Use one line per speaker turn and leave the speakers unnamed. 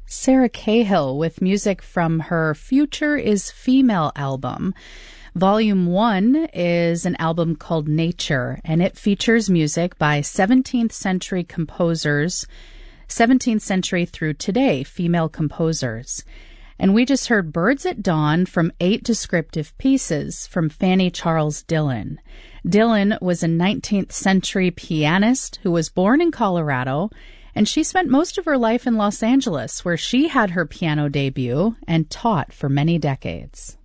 Sarah Cahill with music from her Future is Female album. Volume 1 is an album called Nature, and it features music by 17th century composers, 17th century through today, female composers. And we just heard Birds at Dawn from 8 descriptive pieces from Fanny Charles Dillon. Dillon was a 19th century pianist who was born in Colorado, and she spent most of her life in Los Angeles, where she had her piano debut and taught for many decades.